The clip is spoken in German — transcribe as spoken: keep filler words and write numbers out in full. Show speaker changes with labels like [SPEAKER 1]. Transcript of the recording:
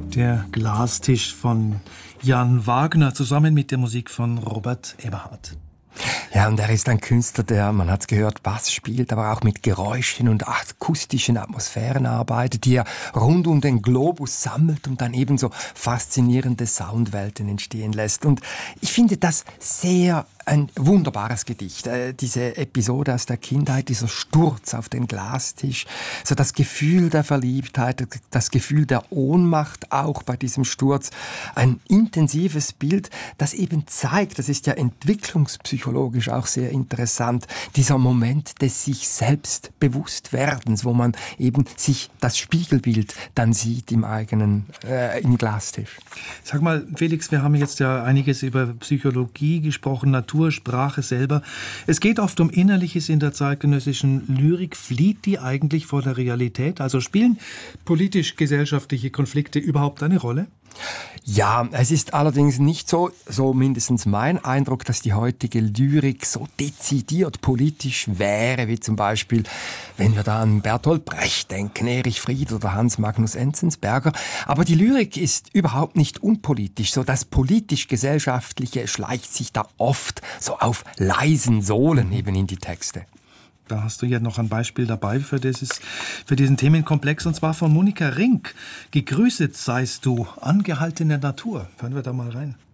[SPEAKER 1] Der Glastisch von Jan Wagner zusammen mit der Musik von Robert Eberhard.
[SPEAKER 2] Ja, und er ist ein Künstler, der, man hat's gehört, Bass spielt, aber auch mit Geräuschen und akustischen Atmosphären arbeitet, die er rund um den Globus sammelt und dann ebenso faszinierende Soundwelten entstehen lässt. Und ich finde das sehr ein wunderbares Gedicht. Äh, diese Episode aus der Kindheit, dieser Sturz auf den Glastisch, so das Gefühl der Verliebtheit, das Gefühl der Ohnmacht auch bei diesem Sturz. Ein intensives Bild, das eben zeigt, das ist ja entwicklungspsychologisch auch sehr interessant, dieser Moment des sich selbst Bewusstwerdens, wo man eben sich das Spiegelbild dann sieht im eigenen, äh, im Glastisch.
[SPEAKER 1] Sag mal, Felix, wir haben jetzt ja einiges über Psychologie gesprochen, Natur, Sprache selber. Es geht oft um Innerliches in der zeitgenössischen Lyrik. Flieht die eigentlich vor der Realität? Also spielen politisch-gesellschaftliche Konflikte überhaupt eine Rolle?
[SPEAKER 2] Ja, es ist allerdings nicht so, so mindestens mein Eindruck, dass die heutige Lyrik so dezidiert politisch wäre, wie zum Beispiel, wenn wir da an Bertolt Brecht denken, Erich Fried oder Hans Magnus Enzensberger. Aber die Lyrik ist überhaupt nicht unpolitisch. So das politisch-gesellschaftliche schleicht sich da oft so auf leisen Sohlen eben in die Texte.
[SPEAKER 1] Da hast du ja noch ein Beispiel dabei für, dieses, für diesen Themenkomplex, und zwar von Monika Rink. Gegrüßet seist du, angehaltene Natur. Hören wir da mal rein.